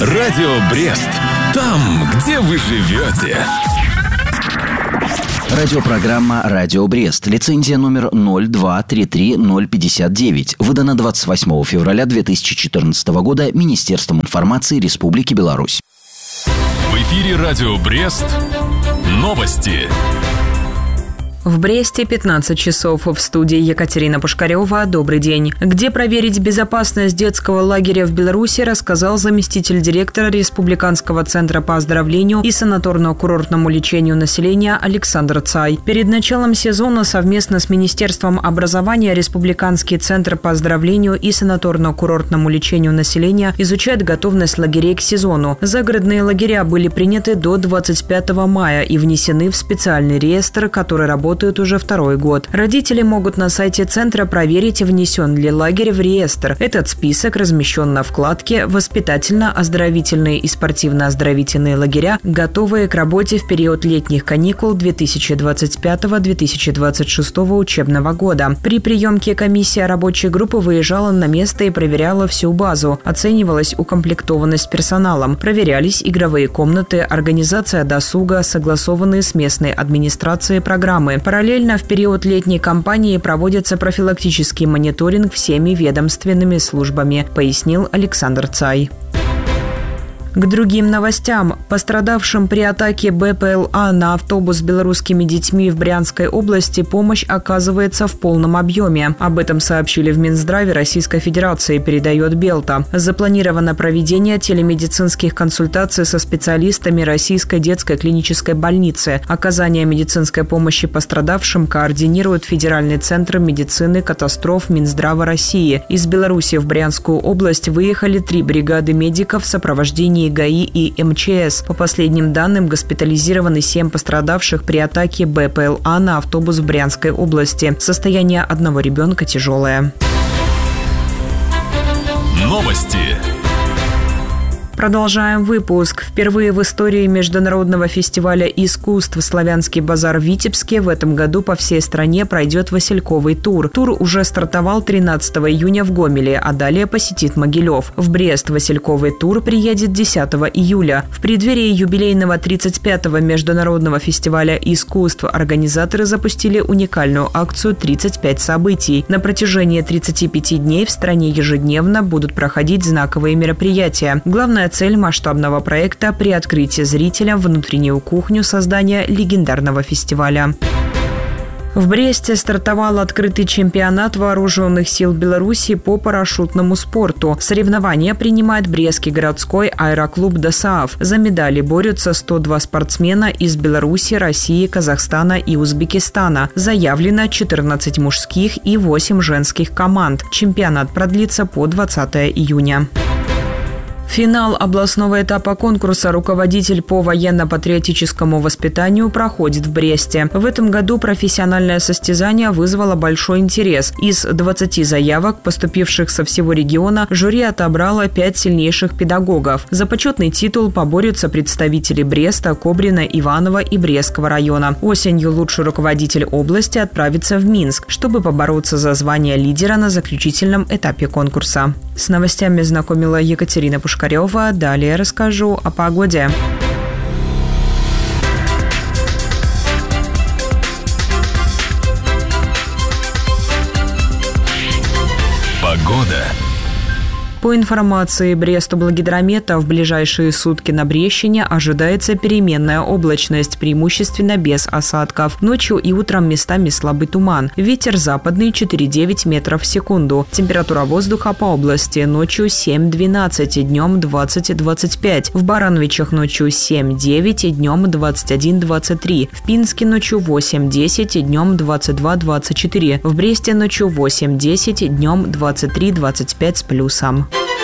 Радио Брест. Там, где вы живете. Радиопрограмма «Радио Брест». Лицензия номер 0233059. Выдана 28 февраля 2014 года Министерством информации Республики Беларусь. В эфире «Радио Брест». Новости. В Бресте 15 часов. В студии Екатерина Пушкарева. Добрый день. Где проверить безопасность детского лагеря в Беларуси, рассказал заместитель директора Республиканского центра по оздоровлению и санаторно-курортному лечению населения Александр Цай. Перед началом сезона совместно с Министерством образования Республиканский центр по оздоровлению и санаторно-курортному лечению населения изучает готовность лагерей к сезону. Загородные лагеря были приняты до 25 мая и внесены в специальный реестр, который работает уже второй год. Родители могут на сайте центра проверить, внесен ли лагерь в реестр. Этот список размещен на вкладке «Воспитательно-оздоровительные и спортивно-оздоровительные лагеря, готовые к работе в период летних каникул 2025-2026 учебного года». При приемке комиссия рабочей группы выезжала на место и проверяла всю базу. Оценивалась укомплектованность персоналом. Проверялись игровые комнаты, организация досуга, согласованные с местной администрацией программы. Параллельно в период летней кампании проводится профилактический мониторинг всеми ведомственными службами, пояснил Александр Цай. К другим новостям. Пострадавшим при атаке БПЛА на автобус с белорусскими детьми в Брянской области помощь оказывается в полном объеме. Об этом сообщили в Минздраве Российской Федерации, передает Белта. Запланировано проведение телемедицинских консультаций со специалистами Российской детской клинической больницы. Оказание медицинской помощи пострадавшим координирует Федеральный центр медицины катастроф Минздрава России. Из Беларуси в Брянскую область выехали 3 бригады медиков в сопровождении ГАИ и МЧС. По последним данным, госпитализированы 7 пострадавших при атаке БПЛА на автобус в Брянской области. Состояние одного ребенка тяжелое. Новости. Продолжаем выпуск. Впервые в истории Международного фестиваля искусств «Славянский базар» в Витебске в этом году по всей стране пройдет васильковый тур. Тур уже стартовал 13 июня в Гомеле, а далее посетит Могилев. В Брест васильковый тур приедет 10 июля. В преддверии юбилейного 35-го Международного фестиваля искусств организаторы запустили уникальную акцию «35 событий». На протяжении 35 дней в стране ежедневно будут проходить знаковые мероприятия. Главная цель масштабного проекта – приоткрытие зрителям внутреннюю кухню создания легендарного фестиваля. В Бресте стартовал открытый чемпионат Вооруженных сил Беларуси по парашютному спорту. Соревнования принимает Брестский городской аэроклуб ДОСААФ. За медали борются 102 спортсмена из Беларуси, России, Казахстана и Узбекистана. Заявлено 14 мужских и 8 женских команд. Чемпионат продлится по 20 июня. Финал областного этапа конкурса «Руководитель по военно-патриотическому воспитанию» проходит в Бресте. В этом году профессиональное состязание вызвало большой интерес. Из 20 заявок, поступивших со всего региона, жюри отобрало 5 сильнейших педагогов. За почетный титул поборются представители Бреста, Кобрина, Иваново и Брестского района. Осенью лучший руководитель области отправится в Минск, чтобы побороться за звание лидера на заключительном этапе конкурса. С новостями знакомила Екатерина Пушкарева. Далее расскажу о погоде. Погода. По информации Брестоблгидромета, в ближайшие сутки на Брестщине ожидается переменная облачность, преимущественно без осадков. Ночью и утром местами слабый туман. Ветер западный 4,9 метров в секунду. Температура воздуха по области: ночью 7-12, днем 20-25. В Барановичах ночью 7-9, днем 21-23. В Пинске ночью 8-10, днем 22-24. В Бресте ночью 8-10, днем 23-25 с плюсом.